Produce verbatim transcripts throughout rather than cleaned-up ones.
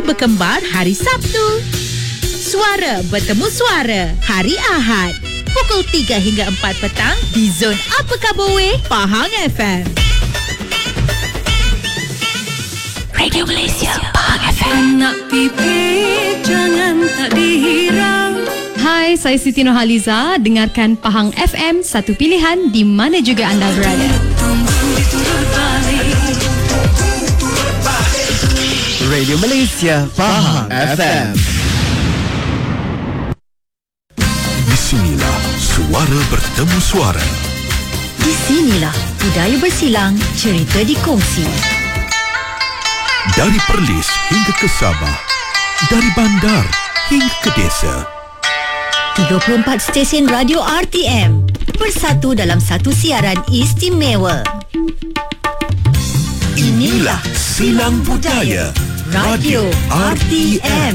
Berkembar hari Sabtu. Suara bertemu suara hari Ahad. Pukul tiga hingga empat petang di Zon Apa Khabar Weh, Pahang F M. Radio Malaysia, Pahang F M. Nak pipi jangan tak dihirau. Hai, saya Siti Nurhaliza. Dengarkan Pahang F M, satu pilihan di mana juga anda berada. Radio Malaysia, Pahang F M. Di sinilah suara bertemu suara. Di sinilah budaya bersilang, cerita dikongsi. Dari Perlis hingga ke Sabah, dari bandar hingga ke desa. tiga puluh empat stesen radio R T M bersatu dalam satu siaran istimewa. Inilah Silang Budaya Radio R T M.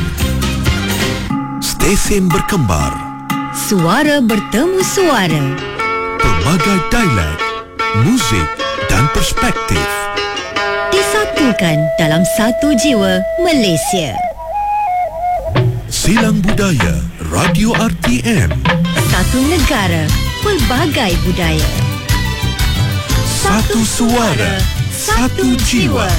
Stesen berkembar, Suara bertemu suara. pelbagai dialek, muzik dan perspektif. Disatukan dalam satu jiwa Malaysia. Silang Budaya Radio R T M. Satu negara, pelbagai budaya. Satu suara, satu jiwa.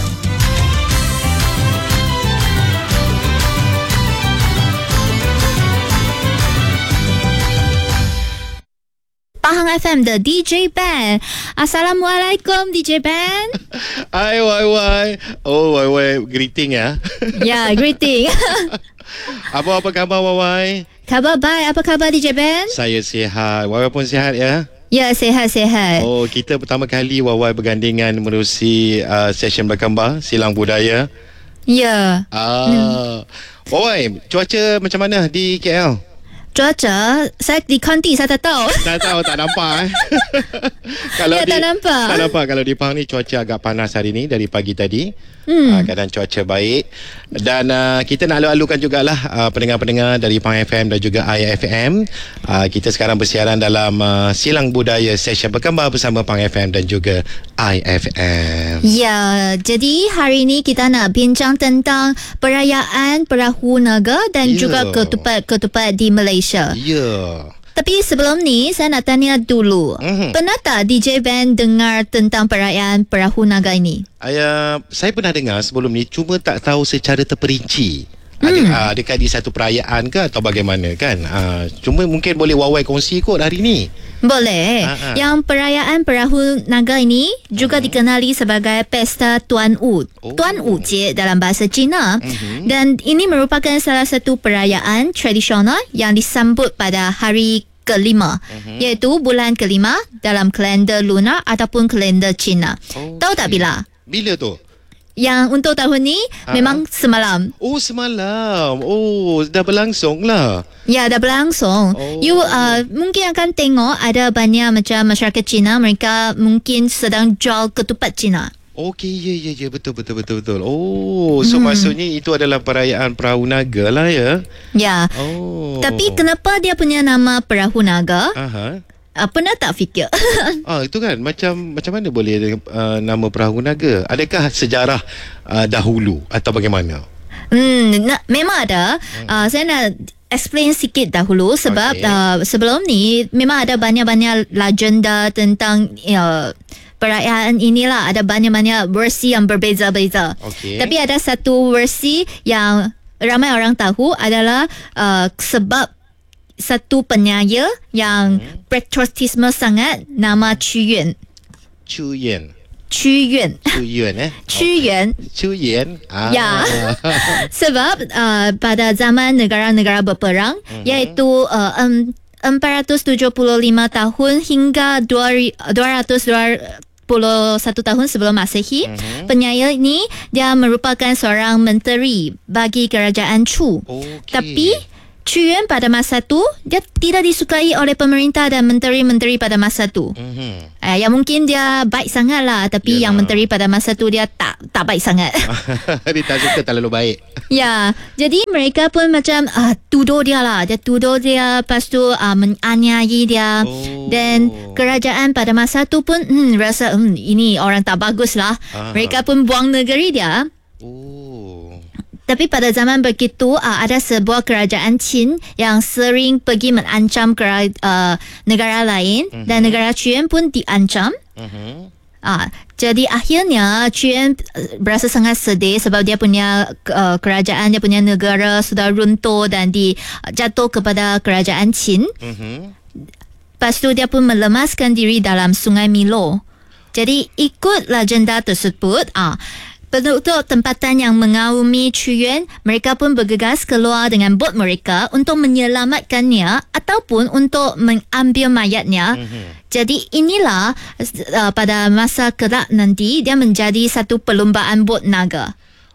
Pahang F M, the D J Band. Assalamualaikum D J Band. Hai Y Y. Oh Y Y, greeting ya. Ya, greeting. Apa apa khabar Y Y? Khabar baik, apa khabar D J Band? Saya sihat. Y Y pun sihat ya. Ya, sehat-sehat. Oh, kita pertama kali Y Y bergandingan menerusi uh, session berkembar Silang Budaya. Ya. Ah. Hmm. Y Y, cuaca macam mana di K L? Cuaca, saya di kanti, saya tak tahu. Tak tahu, tak nampak eh. Kalau Ya, di, tak nampak. Tak nampak. Kalau di Pahang ni cuaca agak panas hari ni dari pagi tadi. Hmm. Uh, keadaan cuaca baik. Dan uh, kita nak alu-alukan jugalah uh, pendengar-pendengar dari Pahang F M dan juga I F M. Uh, kita sekarang bersiaran dalam uh, Silang Budaya Session Berkembar bersama Pahang F M dan juga I F M. Ya, jadi hari ini kita nak bincang tentang perayaan Perahu Naga dan Ya. juga ketupat-ketupat di Malaysia. Ya. Yeah. Tapi sebelum ni, saya nak tanya dulu. Mhm. Pernah tak D J Band dengar tentang perayaan Perahu Naga ini? Uh, saya pernah dengar sebelum ni, cuma tak tahu secara terperinci. Hmm. Ada, uh, adakah di satu perayaan ke atau bagaimana kan? Uh, cuma mungkin boleh Wawai kongsi kot hari ni. Boleh. Ha, ha. Yang perayaan Perahu Naga ini juga dikenali sebagai Pesta Tuan U. Oh. Tuan U Jie dalam bahasa Cina. Mhm. Dan ini merupakan salah satu perayaan tradisional yang disambut pada hari kelima, iaitu bulan kelima dalam kalender lunar ataupun kalender Cina. Oh, Tahu tak bila? Bila tu? Yang untuk tahun ni Ha. memang semalam. Oh, semalam. Oh, dah berlangsung lah. Ya, dah berlangsung. Oh. You uh, mungkin akan tengok ada banyak macam masyarakat Cina, mereka mungkin sedang jual ketupat Cina. Okey, ya, ya, ya. Betul, betul, betul, betul. Oh, so hmm. maksudnya itu adalah perayaan Perahu Naga lah ya? Ya. Oh. Tapi kenapa dia punya nama Perahu Naga? Aha. Uh, pernah tak fikir? Ah, itu kan macam macam mana boleh uh, nama Perahu Naga? Adakah sejarah uh, dahulu atau bagaimana? hmm, na- memang ada. Uh, saya nak explain sikit dahulu sebab Okey. uh, sebelum ni memang ada banyak-banyak legenda tentang uh, perayaan inilah. Ada banyak-banyak versi yang berbeza-beza. Okey. Tapi ada satu versi yang ramai orang tahu adalah uh, sebab satu penyair yang Hmm. patriotisme sangat, nama Qu Yuan. Chu Yan. Qu Yuan. Chu Yuan eh? Qu Yuan. Chu Yan. Ah. Ya. Sebab uh, pada zaman negara-negara berperang, Mhm. iaitu uh, um, empat ratus tujuh puluh lima tahun hingga dua ratus dua puluh satu tahun sebelum Masehi, Mhm. penyair ini dia merupakan seorang menteri bagi kerajaan Chu. Okey. Tapi Qu Yuan pada masa tu dia tidak disukai oleh pemerintah dan menteri-menteri pada masa tu. Mhm. Uh, yang mungkin dia baik sangat lah, tapi Yalah. yang menteri pada masa tu dia tak tak baik sangat. Dia tak suka terlalu baik. Ya, jadi mereka pun macam uh, tuduh dia lah. Dia tuduh dia, lepas tu uh, menganiaya dia. Oh. Dan kerajaan pada masa tu pun hmm, rasa hmm, ini orang tak bagus lah. Ah. Mereka pun buang negeri dia. Oh. Tapi pada zaman begitu uh, ada sebuah kerajaan Qin yang sering pergi mengancam kera, uh, negara lain uh-huh. dan negara Qin pun diancam. Uh-huh. Uh, jadi akhirnya Qin berasa sangat sedih sebab dia punya uh, kerajaan, dia punya negara sudah runtuh dan dijatuh kepada kerajaan Qin. Uh-huh. Lepas tu dia pun melemaskan diri dalam Sungai Milo. Jadi ikut legenda tersebut, ah. penduduk tempatan yang mengaumi Chuyuan, mereka pun bergegas keluar dengan bot mereka untuk menyelamatkannya ataupun untuk mengambil mayatnya. Mm-hmm. Jadi inilah uh, pada masa kelak nanti dia menjadi satu perlombaan bot naga.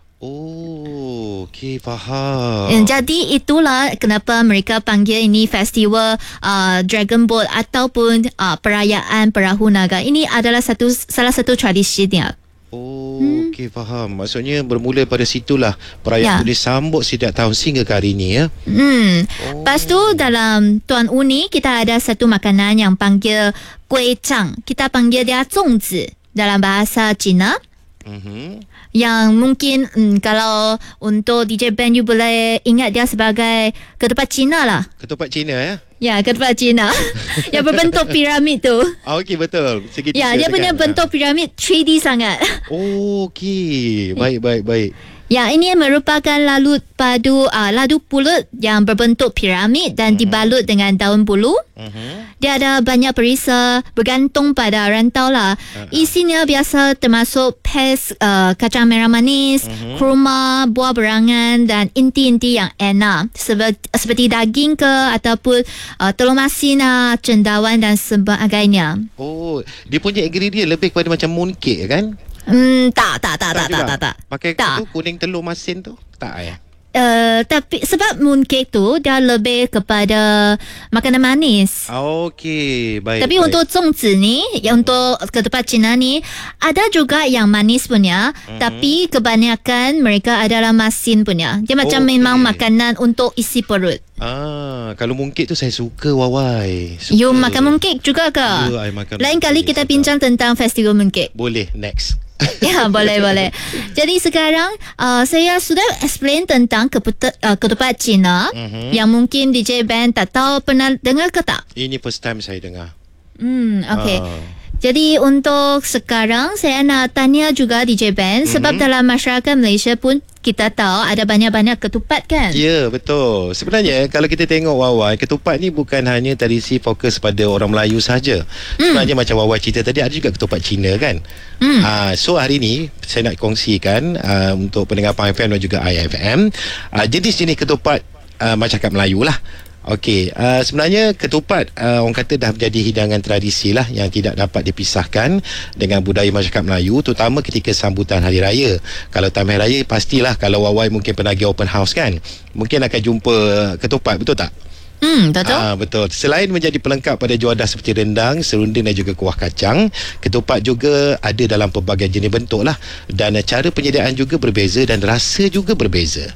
Oh, okey, faham. Jadi itulah kenapa mereka panggil ini festival uh, Dragon Boat ataupun uh, perayaan perahu naga. Ini adalah satu salah satu tradisinya. Oh, hmm. okey, faham. Maksudnya bermula pada situlah perayaan ya. itu disambut setiap tahun sehingga ke hari ini, ya. Hmm. Oh. Lepas tu dalam Tuan Uni kita ada satu makanan yang panggil kuih chang. Kita panggil dia zongzi dalam bahasa Cina. Mm-hmm. Yang mungkin hmm, kalau untuk D J Ben you boleh ingat dia sebagai ketupat Cina lah. Ketupat Cina, ya? Ya, ketupat Cina yang berbentuk piramid tu. Ah, okey, betul. Segitiga ya, dia punya kan? bentuk piramid tiga D sangat. Oh, okey. Baik, baik, baik. Ya, ini merupakan lalut padu uh, ladu pulut yang berbentuk piramid dan uh-huh. dibalut dengan daun bulu. Uh-huh. Dia ada banyak perisa bergantung pada rantau lah. Uh-huh. Isinya biasa termasuk pes, uh, kacang merah manis, uh-huh. kurma, buah berangan dan inti-inti yang enak seperti, seperti daging ke ataupun uh, telur masin, uh, cendawan dan sebagainya. Oh, dia punya ingredient lebih kepada macam mooncake kan? Hmm, tak, tak, tak, tak, tak, tak, tak. Pakai tak. tu kuning telur masin tu? Tak, ya? Uh, tapi sebab mooncake tu dia lebih kepada makanan manis. Okey, baik. Tapi baik. untuk zongzi ni, yang untuk ketupat Cina ni, ada juga yang manis punya, mm-hmm. tapi kebanyakan mereka adalah masin punya. Dia macam okay. memang makanan untuk isi perut. Ah, kalau mooncake tu saya suka, Wawai. Suka. You makan mooncake juga ke? Ya, I makan. Lain kali kita bincang tentang festival mooncake. Boleh, next. Ya, boleh, boleh. Jadi sekarang uh, saya sudah explain tentang keputa, uh, ketupat Cina uh-huh. yang mungkin D J Ben tak tahu pernah dengar ke tak? Ini first time saya dengar. Hmm, okey. Uh. Jadi untuk sekarang saya nak tanya juga D J Ben uh-huh. sebab dalam masyarakat Malaysia pun kita tahu ada banyak-banyak ketupat kan? Ya, betul. Sebenarnya kalau kita tengok Wawai, ketupat ni bukan hanya tradisi fokus pada orang Melayu saja. Mm. Sebenarnya macam Wawai cerita tadi, ada juga ketupat Cina kan? Mm. Uh, so hari ni saya nak kongsikan uh, untuk pendengar Pang F M dan juga I F M uh, jenis-jenis ketupat uh, masyarakat Melayu lah. Okey, uh, sebenarnya ketupat uh, orang kata dah menjadi hidangan tradisi lah yang tidak dapat dipisahkan dengan budaya masyarakat Melayu, terutama ketika sambutan Hari Raya. Kalau time Hari Raya, pastilah kalau Wawai mungkin pernah pergi open house kan, mungkin akan jumpa ketupat, betul tak? Hmm, betul. Ah, betul. Selain menjadi pelengkap pada juadah seperti rendang, serunding dan juga kuah kacang, ketupat juga ada dalam pelbagai jenis bentuk lah, dan uh, cara penyediaan juga berbeza dan rasa juga berbeza.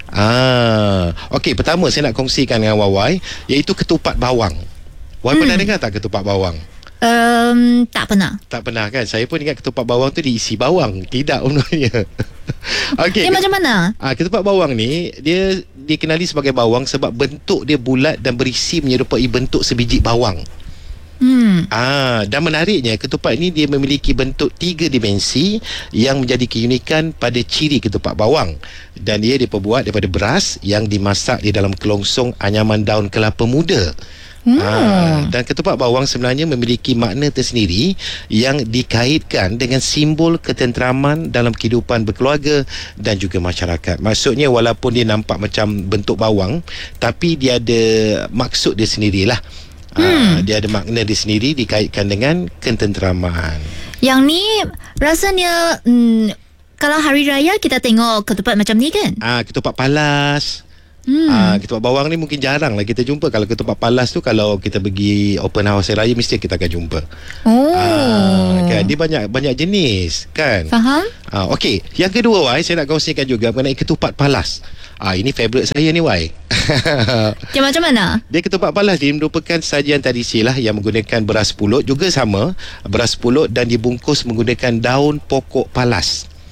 Ah, okey, pertama saya nak kongsikan dengan Wawai iaitu ketupat bawang. Wawai hmm. pernah dengar tak ketupat bawang? Um, tak pernah. Tak pernah kan? Saya pun ingat ketupat bawang tu diisi bawang. Tidak sebenarnya. Okey. Dia macam mana? Ah, ketupat bawang ni dia dikenali sebagai bawang sebab bentuk dia bulat dan berisi menyerupai bentuk sebiji bawang. Hmm. Ah, dan menariknya ketupat ini dia memiliki bentuk tiga dimensi yang menjadi keunikan pada ciri ketupat bawang, dan dia diperbuat daripada beras yang dimasak di dalam kelongsong anyaman daun kelapa muda. Hmm. Ah, dan ketupat bawang sebenarnya memiliki makna tersendiri yang dikaitkan dengan simbol ketenteraman dalam kehidupan berkeluarga dan juga masyarakat. Maksudnya walaupun dia nampak macam bentuk bawang, tapi dia ada maksud dia sendirilah. Hmm. Uh, dia ada makna di sendiri dikaitkan dengan ketenteraman. Yang ni rasanya hmm, kalau hari raya kita tengok ketupat macam ni kan? Ah, uh, ketupat palas. Hmm. Uh, ketupat bawang ni mungkin jarang lah kita jumpa. Kalau ketupat palas tu kalau kita pergi open house raya mesti kita akan jumpa. Oh. Uh, kan dia banyak banyak jenis kan? Faham? Ah, uh, okey. Yang kedua, Wai, saya nak kongsikan juga mengenai ketupat palas. Ah, ini favourite saya ni, Wai. Dia macam mana? Dia ketupat palas dia merupakan sajian tradisi lah yang menggunakan beras pulut, juga sama beras pulut, dan dibungkus menggunakan daun pokok palas.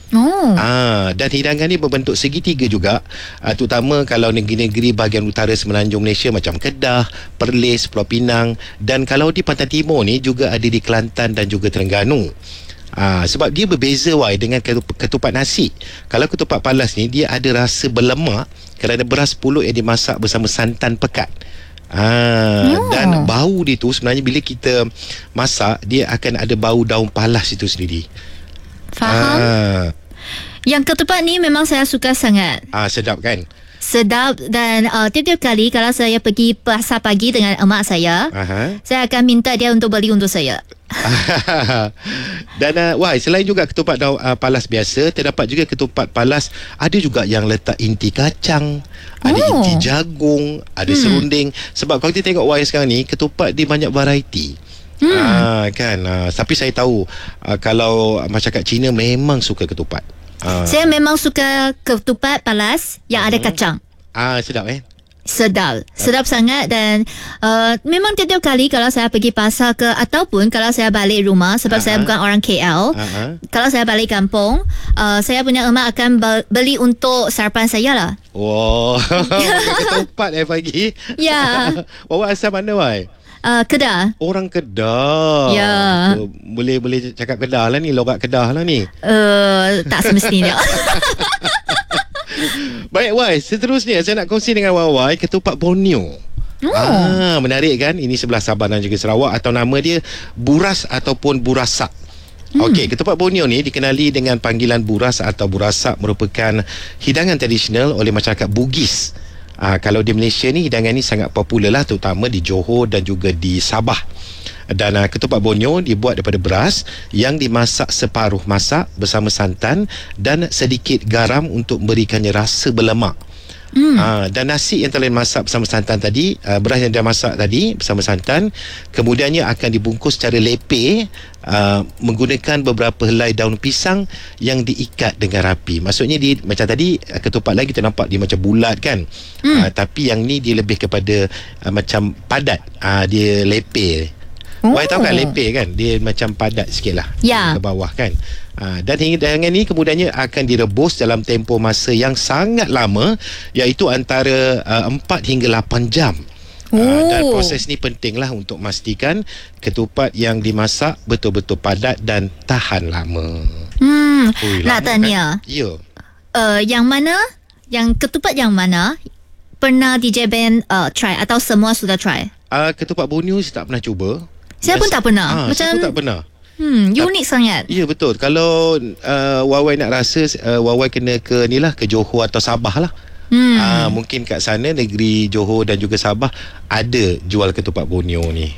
Oh. Ah, dan hidangan ni berbentuk segitiga juga, ah, terutama kalau negeri-negeri bahagian utara semenanjung Malaysia macam Kedah, Perlis, Pulau Pinang, dan kalau di Pantai Timur ni juga ada di Kelantan dan juga Terengganu. Ah, sebab dia berbeza wai dengan ketupat nasi. Kalau ketupat palas ni dia ada rasa berlemak kerana beras pulut yang dimasak bersama santan pekat. Ah, oh. Dan bau dia tu sebenarnya bila kita masak dia akan ada bau daun palas itu sendiri. Faham? Ah, Yang ketupat ni memang saya suka sangat. ah sedap kan? Sedap dan uh, tiap-tiap kali kalau saya pergi pasar pagi dengan emak saya, Aha. saya akan minta dia untuk beli untuk saya. Dan uh, wah, selain juga ketupat daun uh, palas biasa, terdapat juga ketupat palas ada juga yang letak inti kacang, ada Oh. inti jagung, ada hmm. serunding. Sebab kalau kita tengok wah sekarang ni, ketupat dia banyak variety. Hmm. Ah, kan ah, tapi saya tahu ah, kalau masyarakat Cina memang suka ketupat. Ah, Saya memang suka ketupat palas yang ada kacang. ah sedap eh. Sedap. Sedap sangat dan uh, memang tiap-tiap kali kalau saya pergi pasar ke ataupun kalau saya balik rumah sebab Aha. saya bukan orang K L. Aha. Kalau saya balik kampung, uh, saya punya emak akan be- beli untuk sarapan saya lah. Wow. Ketupat eh pagi. Ya. Awak asal mana wai? Uh, Kedah. Orang Kedah. Ya. So, boleh boleh cakap Kedah lah ni, logat Kedah lah ni. Uh, tak semestinya. Baik Wai, seterusnya saya nak kongsi dengan Wai ketupat Borneo. Oh. Ah, menarik kan? Ini sebelah Sabah dan juga Sarawak, atau nama dia buras ataupun burasak. Hmm. Okey, ketupat Borneo ni dikenali dengan panggilan buras atau burasak, merupakan hidangan tradisional oleh masyarakat Bugis. Ah, kalau di Malaysia ni hidangan ni sangat popular lah, terutama di Johor dan juga di Sabah. Dan uh, ketupat Borneo dibuat daripada beras yang dimasak separuh masak bersama santan dan sedikit garam untuk memberikannya rasa berlemak. Hmm. Uh, dan nasi yang telah dimasak bersama santan tadi, uh, beras yang dah masak tadi bersama santan, kemudiannya akan dibungkus secara lepeh uh, menggunakan beberapa helai daun pisang yang diikat dengan rapi. Maksudnya dia macam tadi uh, ketupat lagi kita nampak dia macam bulat kan. Hmm. Uh, tapi yang ni dia lebih kepada uh, macam padat. Uh, dia lepeh. Oh. Wai tahu kan lepeh kan? Dia macam padat sikit lah. Ya. Ke bawah kan. Ha, dan hidangan ni kemudiannya akan direbus dalam tempoh masa yang sangat lama, iaitu antara uh, empat hingga lapan jam. Oh. Uh, dan proses ni penting lah untuk memastikan ketupat yang dimasak betul-betul padat dan tahan lama. Hmm. Ui, Nak lama tanya. Kan? Ya. Uh, yang mana, yang ketupat yang mana pernah D J Ben uh, try atau semua sudah try? Uh, ketupat Borneo saya tak pernah cuba. Saya pun tak pernah. Ha, Macam saya pun tak pernah. Hmm, unik sangat. Ya betul. Kalau uh, Wawai nak rasa uh, Wawai kena ke ni lah, ke Johor atau Sabah lah. Hmm. Ah, mungkin kat sana negeri Johor dan juga Sabah ada jual ketupat Borneo ni.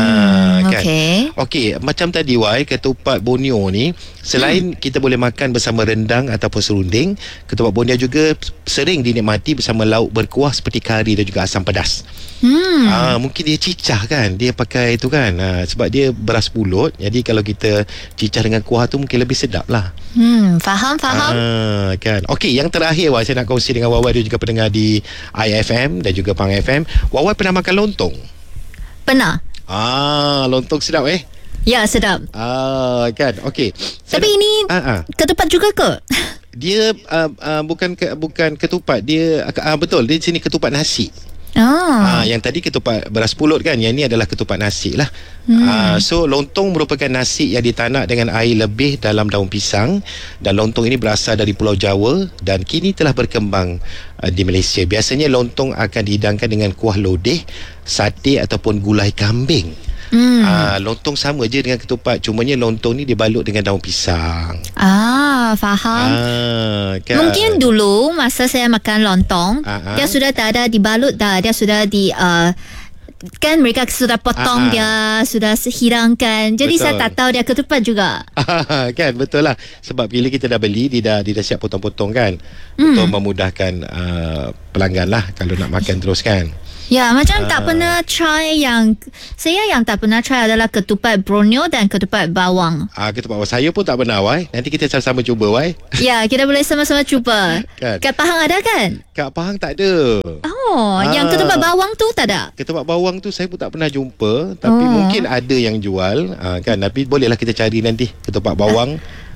Ah, Hmm, kan. okey. Okey, macam tadi Wai, ketupat Borneo ni selain hmm. kita boleh makan bersama rendang ataupun serunding, ketupat Borneo juga sering dinikmati bersama lauk berkuah seperti kari dan juga asam pedas. Hmm. Ah, mungkin dia cicah kan, dia pakai tu kan. Ah, sebab dia beras pulut, jadi kalau kita cicah dengan kuah tu mungkin lebih sedap lah. Hmm, faham, faham. Ah, kan. Okey, yang terakhir Wai, saya nak kongsi dengan Wawai dan juga pendengar di I F M dan juga Pang F M. Wawai pernah makan lontong? Pernah. Ah, lontong sedap eh? Ya, sedap. Ah, kan. Okey. Saya Tapi nak- ini ah, ah. ketupat juga ke? Dia uh, uh, bukan ke, bukan ketupat, dia uh, betul, dia sini ketupat nasi. Ah. Ah, yang tadi ketupat beras pulut kan, yang ni adalah ketupat nasi lah. Hmm. Ah, so lontong merupakan nasi yang ditanak dengan air lebih dalam daun pisang, dan lontong ini berasal dari Pulau Jawa dan kini telah berkembang uh, di Malaysia. Biasanya lontong akan dihidangkan dengan kuah lodeh, sate ataupun gulai kambing. Hmm. Ah, lontong sama je dengan ketupat, cumanya lontong ni dibalut dengan daun pisang. Ah, faham. Ah, kan. Mungkin dulu masa saya makan lontong, Ah, ah. dia sudah tak ada dibalut dah, dia sudah di uh, kan mereka sudah potong Ah, ah. dia, sudah hilangkan. Jadi Betul. saya tak tahu dia ketupat juga. Kan, betul lah. Sebab bila kita dah beli, dia dah, dia dah siap potong-potong kan, hmm. untuk memudahkan uh, pelanggan lah kalau nak makan terus kan. Ya, macam Ah. tak pernah try yang saya yang tak pernah try adalah ketupat Borneo dan ketupat bawang. Ah, ketupat Wai, saya pun tak pernah Wai. Nanti kita sama-sama cuba Wai. Ya, kita boleh sama-sama cuba. Kan. Kat Pahang ada kan? Kat Pahang tak ada. Oh, Ah. yang ketupat bawang tu tak ada. Ketupat bawang tu saya pun tak pernah jumpa, tapi Oh. mungkin ada yang jual, ah, kan. Tapi bolehlah kita cari nanti ketupat bawang.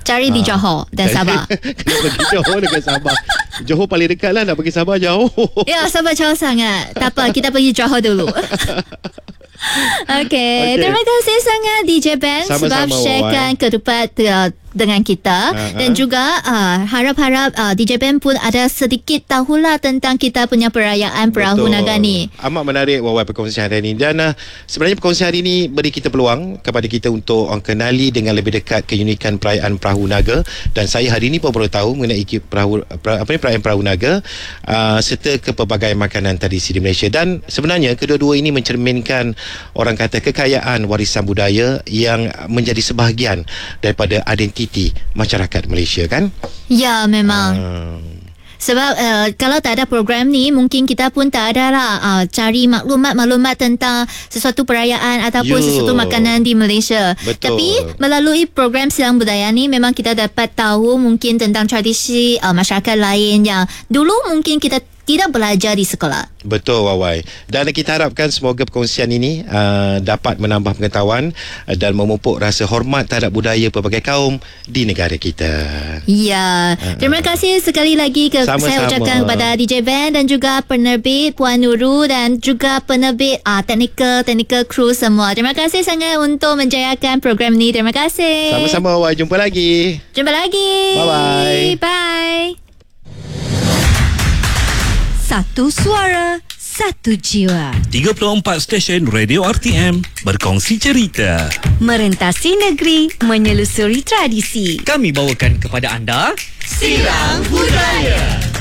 Cari di Johor dan Sabah. Kena pergi Johor dengan Sabah. Johor paling dekat lah, nak pergi Sabah jauh. Ya, Sabah jauh sangat. Tak apa, kita pergi Johor dulu. Okay. Okey. Terima kasih sangat D J Ben sebab Sama-sama, sharekan ketupat uh, dengan kita Uh-huh. dan juga uh, harap-harap uh, D J Ben pun ada sedikit tahulah tentang kita punya perayaan Perahu Betul. Naga ni. Amat menarik Wawai perkongsian hari ini. Dan uh, sebenarnya perkongsian hari ini beri kita peluang kepada kita untuk uh, kenali dengan lebih dekat keunikan perayaan Perahu Naga. Dan saya hari ini pun baru tahu mengenai perahu, pra, apa ni, perayaan Perahu Naga uh, serta ke pelbagai makanan tradisi di Malaysia. Dan sebenarnya kedua-dua ini mencerminkan, orang kata, kekayaan warisan budaya yang menjadi sebahagian daripada identiti masyarakat Malaysia, kan? Ya, memang. Uh, Sebab uh, kalau tak ada program ni, mungkin kita pun tak ada lah uh, cari maklumat-maklumat tentang sesuatu perayaan ataupun Yo. sesuatu makanan di Malaysia. Betul. Tapi melalui program Silang Budaya ni, memang kita dapat tahu mungkin tentang tradisi uh, masyarakat lain yang dulu mungkin kita tidak belajar di sekolah. Betul, Wawai. Dan kita harapkan semoga perkongsian ini uh, dapat menambah pengetahuan uh, dan memupuk rasa hormat terhadap budaya pelbagai kaum di negara kita. Ya, terima kasih sekali lagi ke Sama-sama. saya ucapkan kepada D J Ben dan juga penerbit Puan Nurul dan juga penerbit ah, technical technical crew semua. Terima kasih sangat untuk menjayakan program ni. Terima kasih. Sama-sama, Wawai. Jumpa lagi. Jumpa lagi. Bye-bye. Bye. Satu suara, satu jiwa. tiga puluh empat stesen radio R T M berkongsi cerita. Merentasi negeri, menyelusuri tradisi. Kami bawakan kepada anda Silang Budaya.